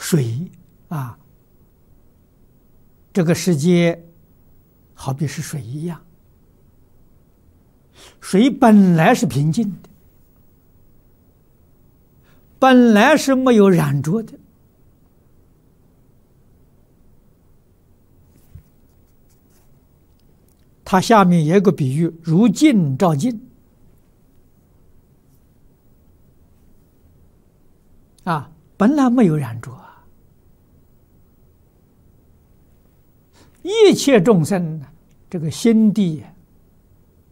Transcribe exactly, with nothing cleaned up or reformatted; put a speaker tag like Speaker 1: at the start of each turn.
Speaker 1: 水啊，这个世界好比是水一样，水本来是平静的，本来是没有染浊的。它下面也有个比喻，如镜照镜。啊，本来没有染浊啊。一切众生，这个心地